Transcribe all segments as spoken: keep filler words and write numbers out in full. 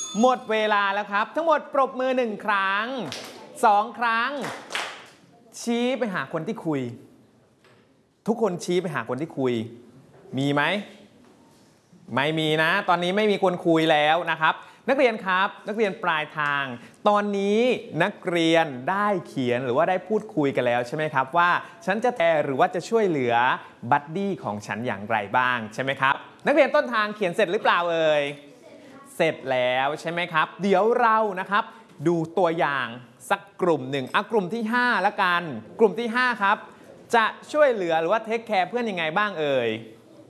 หมดเวลาแล้วครับทั้งหมดปรบมือหนึ่งครั้งสองครั้งชี้ไปหาคนที่คุยทุกคนชี้ไปหาคนที่คุยมีไหมไม่มีนะตอนนี้ไม่มีคนคุยแล้วนะครับนักเรียนครับนักเรียนปลายทางตอนนี้นักเรียนได้เขียนหรือว่าได้พูดคุยกันแล้วใช่ไหมครับว่าฉันจะแทนหรือว่าจะช่วยเหลือบัดดี้ของฉันอย่างไรบ้างใช่ไหมครับนักเรียนต้นทางเขียนเสร็จหรือเปล่าเอ่ยเสร็จแล้วใช่ไหมครับเดี๋ยวเรานะครับดูตัวอย่างสักกลุ่มหนึ่งอ่ะกลุ่มที่ห้าละกันกลุ่มที่ห้าครับจะช่วยเหลือหรือว่าเทคแคร์เพื่อนยังไงบ้างเอ่ย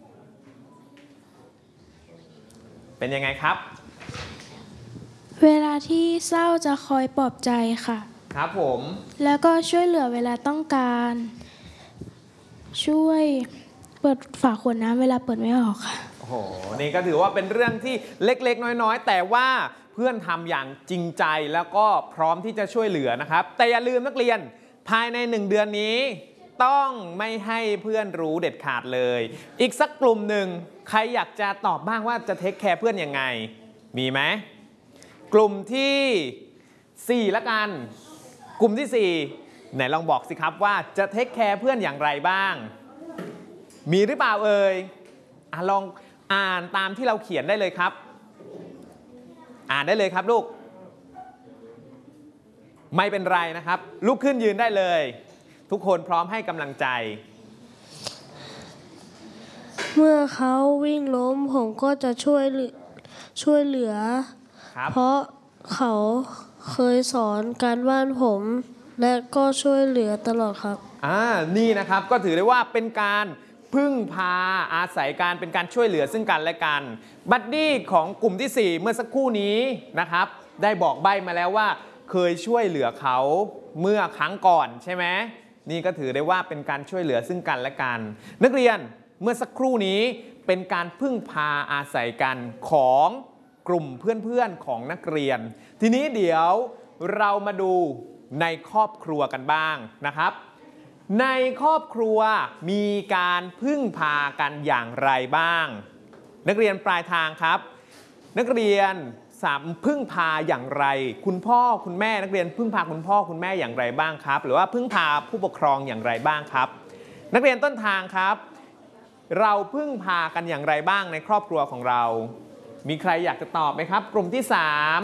เป็นยังไงครับเวลาที่เศร้าจะคอยปลอบใจค่ะครับผมแล้วก็ช่วยเหลือเวลาต้องการช่วยเปิดฝาขวดน้ำเวลาเปิดไม่ออกค่ะโอ้โหนี่ก็ถือว่าเป็นเรื่องที่เล็กๆน้อยๆแต่ว่าเพื่อนทำอย่างจริงใจแล้วก็พร้อมที่จะช่วยเหลือนะครับแต่อย่าลืมนักเรียนภายในหนึ่งเดือนนี้ต้องไม่ให้เพื่อนรู้เด็ดขาดเลยอีกสักกลุ่มหนึ่งใครอยากจะตอบบ้างว่าจะเทคแคร์เพื่อนยังไงมีไหมกลุ่มที่สี่ละกันกลุ่มที่สี่ไหนลองบอกสิครับว่าจะเทคแคร์เพื่อนอย่างไรบ้างมีหรือเปล่าเอ่ยอ่ะลองอ่านตามที่เราเขียนได้เลยครับอ่านได้เลยครับลูกไม่เป็นไรนะครับลุกขึ้นยืนได้เลยทุกคนพร้อมให้กำลังใจเมื่อเขาวิ่งล้มผมก็จะช่วยช่วยเหลือเพราะเขาเคยสอนการบ้านผมและก็ช่วยเหลือตลอดครับอ่านี่นะครับก็ถือได้ว่าเป็นการพึ่งพาอาศัยการเป็นการช่วยเหลือซึ่งกันและกันบัดดี้ของกลุ่มที่สี่เมื่อสักครู่นี้นะครับได้บอกใบ้มาแล้วว่าเคยช่วยเหลือเขาเมื่อครั้งก่อนใช่ไหมนี่ก็ถือได้ว่าเป็นการช่วยเหลือซึ่งกันและกันนักเรียนเมื่อสักครู่นี้เป็นการพึ่งพาอาศัยกันของกลุ่มเพื่อนๆของนักเรียนทีนี้เดี๋ยวเรามาดูในครอบครัวกันบ้างนะครับในครอบครัวมีการพึ่งพากันอย่างไรบ้างนักเรียนปลายทางครับนักเรียนสามพึ่งพาอย่างไรคุณพ่อคุณแม่นักเรียนพึ่งพาคุณพ่อคุณแม่อย่างไรบ้างครับหรือว่าพึ่งพาผู้ปกครองอย่างไรบ้างครับนักเรียนต้นทางครับเราพึ่งพากันอย่างไรบ้างในครอบครัวของเรามีใครอยากจะตอบไหมครับกลุ่มที่สาม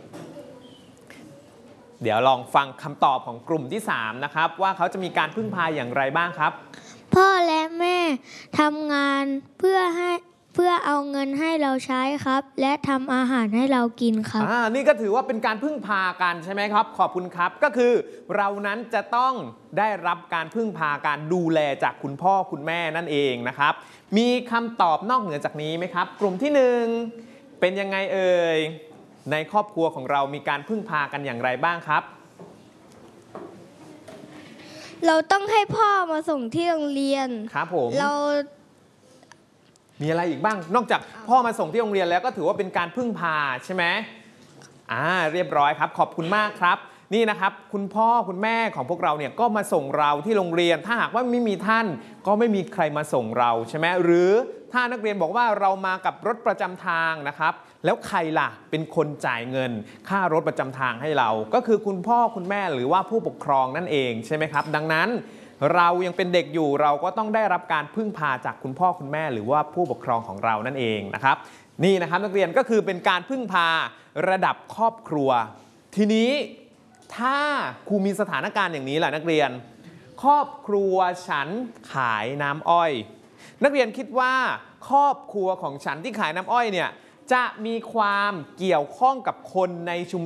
เดี๋ยวลองฟังคำตอบของกลุ่มที่สามนะครับว่าเขาจะมีการพึ่งพาอย่างไรบ้างครับพ่อและแม่ทำงานเพื่อให้เพื่อเอาเงินให้เราใช้ครับและทำอาหารให้เรากินครับอ่านี่ก็ถือว่าเป็นการพึ่งพากันใช่ไหมครับขอบคุณครับก็คือเรานั้นจะต้องได้รับการพึ่งพาการดูแลจากคุณพ่อคุณแม่นั่นเองนะครับมีคำตอบนอกเหนือจากนี้ไหมครับกลุ่มที่หนึ่งเป็นยังไงเอ่ยในครอบครัวของเรามีการพึ่งพากันอย่างไรบ้างครับเราต้องให้พ่อมาส่งที่โรงเรียนครับผมเรามีอะไรอีกบ้างนอกจากพ่อมาส่งที่โรงเรียนแล้วก็ถือว่าเป็นการพึ่งพาใช่ไหมอ่าเรียบร้อยครับขอบคุณมากครับนี่นะครับคุณพ่อคุณแม่ของพวกเราเนี่ยก็มาส่งเราที่โรงเรียนถ้าหากว่าไม่มีท่านก็ไม่มีใครมาส่งเราใช่ไหมหรือถ้านักเรียนบอกว่าเรามากับรถประจำทางนะครับแล้วใครล่ะเป็นคนจ่ายเงินค่ารถประจำทางให้เราก็คือคุณพ่อคุณแม่หรือว่าผู้ปกครองนั่นเองใช่ไหมครับดังนั้นเรายังเป็นเด็กอยู่เราก็ต้องได้รับการพึ่งพาจากคุณพ่อคุณแม่หรือว่าผู้ปกครองของเรานั่นเองนะครับนี่นะครับนักเรียนก็คือเป็นการพึ่งพาระดับครอบครัวทีนี้ถ้าครูมีสถานการณ์อย่างนี้แหละนักเรียนครอบครัวฉันขายน้ำอ้อยนักเรียนคิดว่าครอบครัวของฉันที่ขายน้ำอ้อยเนี่ยจะมีความเกี่ยวข้องกับคนในชุม